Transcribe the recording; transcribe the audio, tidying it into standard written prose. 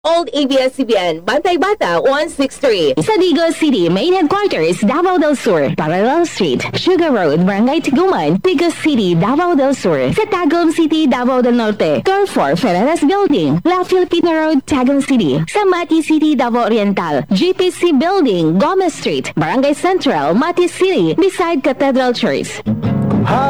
Old ABS-CBN, Bantay Bata, 163. Sa Digos City, main headquarters, Davao del Sur, Parallel Street, Sugar Road, Barangay Tiguman, Digos City, Davao del Sur. Sa Tagum City, Davao del Norte, Carrefour Ferreras Building, La Filipina Road, Tagum City. Sa Mati City, Davao Oriental, GPC Building, Gomez Street, Barangay Central, Mati City, beside Cathedral Church.